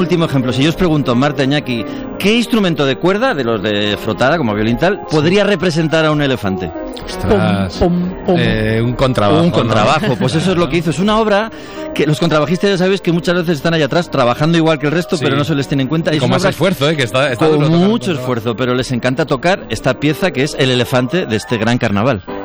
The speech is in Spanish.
último ejemplo. Si yo os pregunto, Marta, Iñaki, ¿qué instrumento de cuerda, de los de frotada, como violín tal, podría representar a un elefante? Ostras, un contrabajo. Un contrabajo, ¿no? pues eso es lo que hizo. Es una obra que los contrabajistas ya sabéis que muchas veces están allá atrás trabajando igual que el resto, pero no se les tiene en cuenta. Con más esfuerzo, que está con mucho esfuerzo, pero les encanta tocar esta pieza que es el elefante de este gran carnaval.